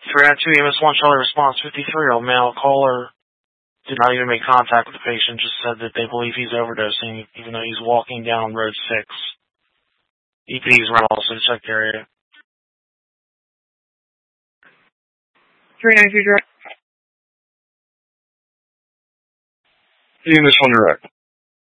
392 EMS 1 Charlie response 53-year-old male caller did not even make contact with the patient, just said that they believe he's overdosing, even though he's walking down Road 6. EPD's run also to check the area. 392 direct. EMS 1 direct.